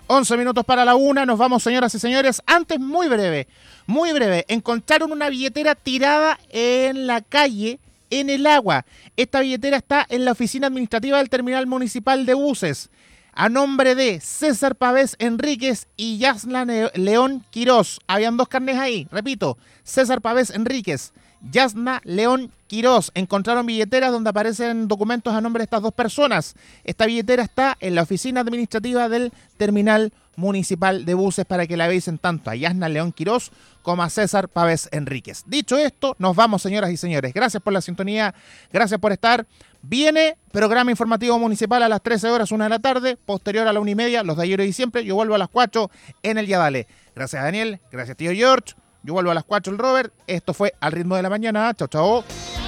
11 minutos para la 1, nos vamos, señoras y señores. Antes, muy breve. Encontraron una billetera tirada en la calle, en el agua. Esta billetera está en la oficina administrativa del Terminal Municipal de Buses, a nombre de César Pavés Enríquez y Yasna León Quirós. Habían 2 carnés ahí, repito, César Pavés Enríquez, Yasna León Quirós. Encontraron billeteras donde aparecen documentos a nombre de estas 2 personas. Esta billetera está en la oficina administrativa del Terminal Municipal de Buses para que la avisen tanto a Yasna León Quirós como a César Pavés Enríquez. Dicho esto, nos vamos, señoras y señores. Gracias por la sintonía, gracias por estar. Viene programa informativo municipal a las 13 horas, 1 de la tarde, posterior a la 1:30, los de ayer y siempre. Yo vuelvo a las 4 en el Ya Dale. Gracias, Daniel, gracias, tío George. Yo vuelvo a las 4, el Robert. Esto fue Al Ritmo de la Mañana. Chao, chao.